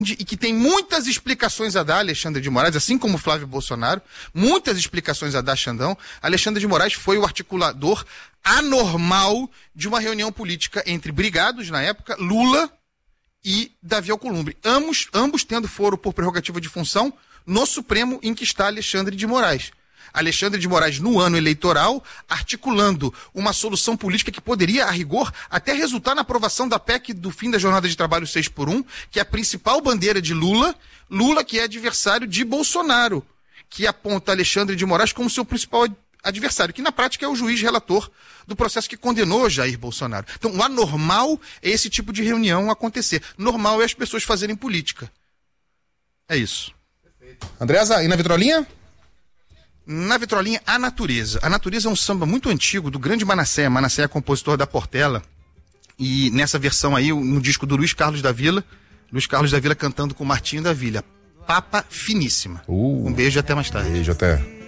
e que tem muitas explicações a dar, Alexandre de Moraes, assim como Flávio Bolsonaro, muitas explicações a dar, Xandão. Alexandre de Moraes foi o articulador anormal de uma reunião política entre brigados, na época, Lula e Davi Alcolumbre. Ambos tendo foro por prerrogativa de função no Supremo, em que está Alexandre de Moraes. Alexandre de Moraes, no ano eleitoral, articulando uma solução política que poderia, a rigor, até resultar na aprovação da PEC do fim da jornada de trabalho 6x1, que é a principal bandeira de Lula, que é adversário de Bolsonaro, que aponta Alexandre de Moraes como seu principal adversário, que na prática é o juiz relator do processo que condenou Jair Bolsonaro. Então, o anormal é esse tipo de reunião acontecer. Normal é as pessoas fazerem política. É isso. Andresa, e na vitrolinha? Na vitrolinha, A Natureza. A Natureza é um samba muito antigo do grande Manassé. Manassé é compositor da Portela. E nessa versão aí, no disco do Luiz Carlos da Vila cantando com Martinho da Vila. Papa finíssima. Um beijo e até mais tarde. Beijo, até.